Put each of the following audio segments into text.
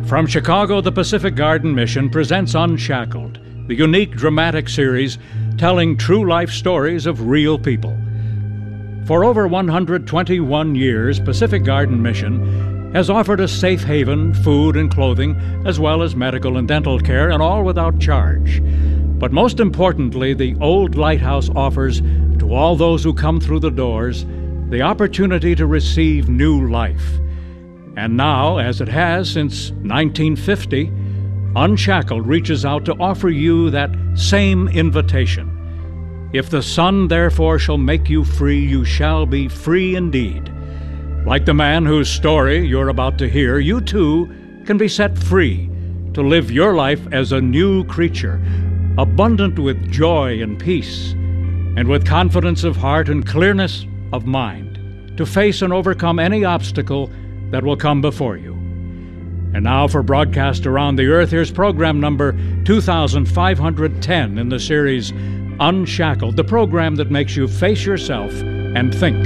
From Chicago, the Pacific Garden Mission presents Unshackled, the unique dramatic series telling true life stories of real people. For over 121 years, Pacific Garden Mission has offered a safe haven, food and clothing, as well as medical and dental care, and all without charge. But most importantly, the old lighthouse offers to all those who come through the doors the opportunity to receive new life. And now, as it has since 1950, Unshackled reaches out to offer you that same invitation. If the Son therefore shall make you free, you shall be free indeed. Like the man whose story you're about to hear, you too can be set free to live your life as a new creature, abundant with joy and peace, and with confidence of heart and clearness of mind, to face and overcome any obstacle that will come before you. And now for broadcast around the earth, here's program number 2510 in the series Unshackled, the program that makes you face yourself and think.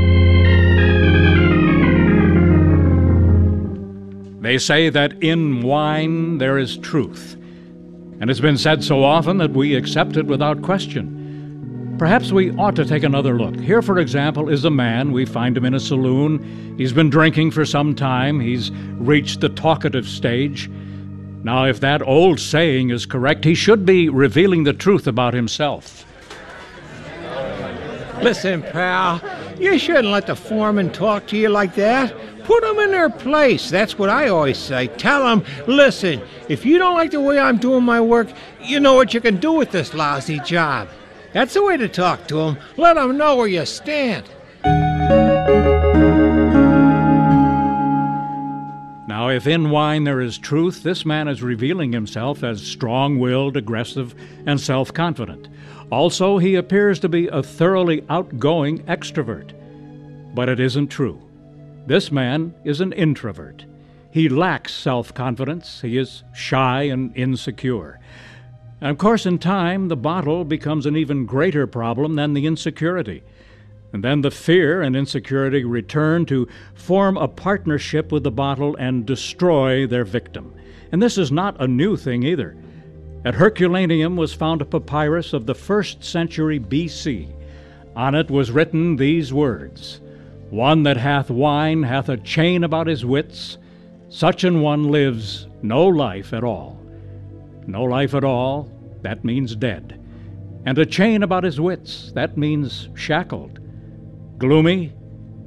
They say that in wine there is truth, and it's been said so often that we accept it without question. Perhaps we ought to take another look. Here, for example, is a man. We find him in a saloon. He's been drinking for some time. He's reached the talkative stage. Now, if that old saying is correct, he should be revealing the truth about himself. Listen, pal, you shouldn't let the foreman talk to you like that. Put them in their place. That's what I always say. Tell them, listen, if you don't like the way I'm doing my work, you know what you can do with this lousy job. That's the way to talk to them. Let them know where you stand. Now, if in wine there is truth, this man is revealing himself as strong-willed, aggressive, and self-confident. Also, he appears to be a thoroughly outgoing extrovert. But it isn't true. This man is an introvert. He lacks self-confidence. He is shy and insecure. And of course, in time, the bottle becomes an even greater problem than the insecurity. And then the fear and insecurity return to form a partnership with the bottle and destroy their victim. And this is not a new thing either. At Herculaneum was found a papyrus of the 1st century B.C. On it was written these words: "One that hath wine hath a chain about his wits. Such an one lives no life at all." No life at all, that means dead. And a chain about his wits, that means shackled. Gloomy,